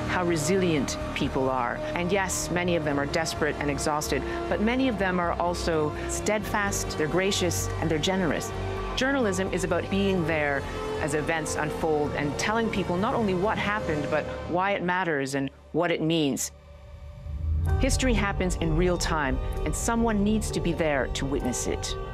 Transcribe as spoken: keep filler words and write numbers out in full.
how resilient people are. And yes, many of them are desperate and exhausted, but many of them are also steadfast, they're gracious, and they're generous. Journalism is about being there as events unfold and telling people not only what happened, but why it matters and what it means. History happens in real time, and someone needs to be there to witness it.